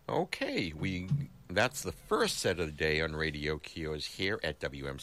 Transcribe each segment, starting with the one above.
Okay, that's the first set of the day on Radio Kio's here at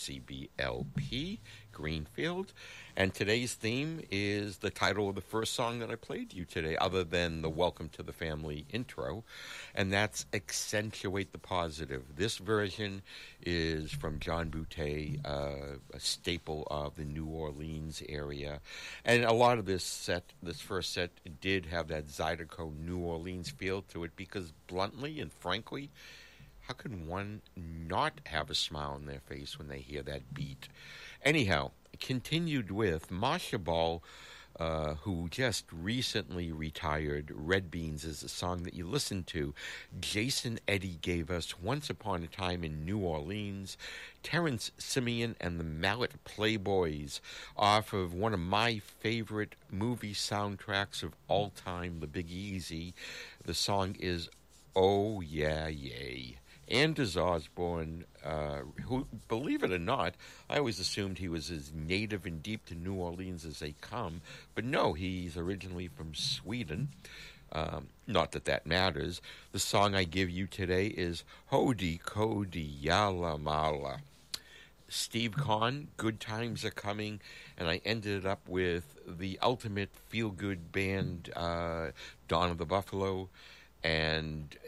WMCBLP Greenfield, and today's theme is the title of the first song that I played you today, other than the Welcome to the Family intro, and that's Accentuate the Positive. This version is from John Boutté, a staple of the New Orleans area, and a lot of this first set, did have that Zydeco New Orleans feel to it because, bluntly and frankly, how can one not have a smile on their face when they hear that beat? Anyhow, continued with Marcia Ball, who just recently retired. Red Beans is a song that you listen to. Jason Eddy gave us Once Upon a Time in New Orleans. Terrence Simeon and the Mallet Playboys off of one of my favorite movie soundtracks of all time, The Big Easy. The song is Oh Yeah Yay. Anders Osborne, who, believe it or not, I always assumed he was as native and deep to New Orleans as they come, but no, he's originally from Sweden. Not that that matters. The song I give you today is Hodi Kodi Yala Mala. Steve Kahn, Good Times Are Coming, and I ended up with the ultimate feel-good band, Dawn of the Buffalo, and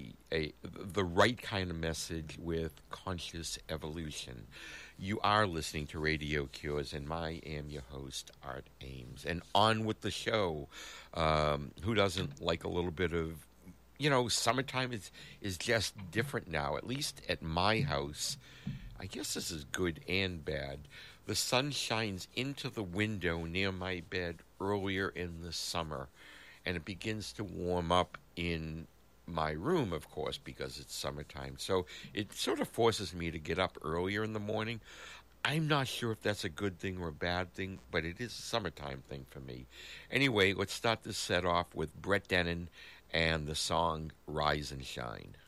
the right kind of message with Conscious Evolution. You are listening to Radio Cures, and I am your host, Art Ames. And on with the show. Who doesn't like a little bit of, summertime is just different now, at least at my house. I guess this is good and bad. The sun shines into the window near my bed earlier in the summer, and it begins to warm up in my room, of course, because it's summertime. So it sort of forces me to get up earlier in the morning. I'm not sure if that's a good thing or a bad thing, but it is a summertime thing for me. Anyway, let's start this set off with Brett Dennen and the song Rise and Shine.